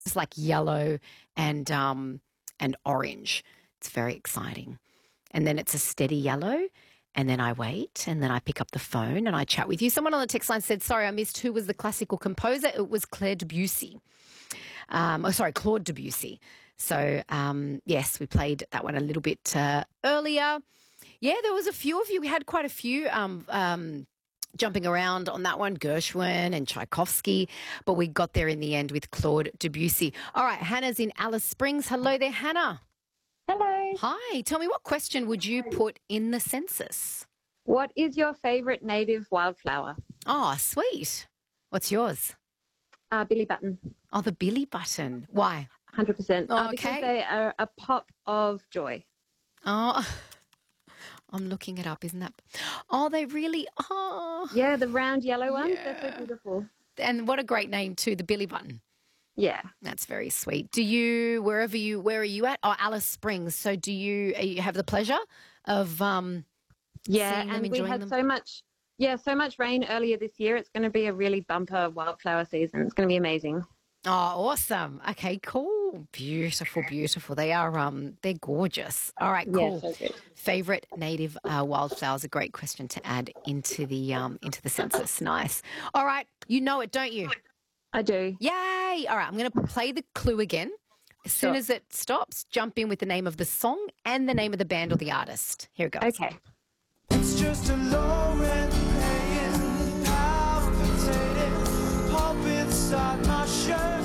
It's like yellow and orange. It's very exciting. And then it's a steady yellow. And then I wait, and then I pick up the phone and I chat with you. Someone on the text line said, sorry, I missed who was the classical composer. It was Claire Debussy. Claude Debussy. So, yes, we played that one a little bit earlier. Yeah, there was a few of you. We had quite a few jumping around on that one, Gershwin and Tchaikovsky, but we got there in the end with Claude Debussy. All right, Hannah's in Alice Springs. Hello there, Hannah. Hello. Hi. Tell me, what question would you put in the census? What is your favourite native wildflower? Oh, sweet. What's yours? Billy Button. Oh, the Billy button. Why? 100%. Oh, Because okay. they are a pop of joy. Oh, I'm looking it up, isn't that? Oh, they really are. Yeah, the round yellow ones, they're so Yeah. beautiful. And what a great name too, the Billy button. Yeah. That's very sweet. Where are you at? Oh, Alice Springs. So you have the pleasure of Yeah, seeing them, and we enjoying had them? so much rain earlier this year. It's going to be a really bumper wildflower season. It's going to be amazing. Oh, awesome. Okay, cool. Beautiful, beautiful. They are they're gorgeous. All right, Yeah, cool. so good. Favorite native wildflowers, a great question to add into the census. Nice. All right, you know it, don't you? I do. Yay! All right, I'm going to play the clue again. As soon Sure. as it stops, jump in with the name of the song and the name of the band or the artist. Here it goes. Okay. It's just a low rent paying, half potato, pop inside my shirt.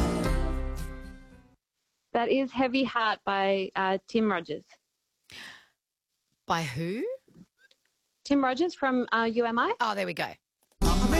That is Heavy Heart by Tim Rogers. By who? Tim Rogers from UMI. Oh, there we go.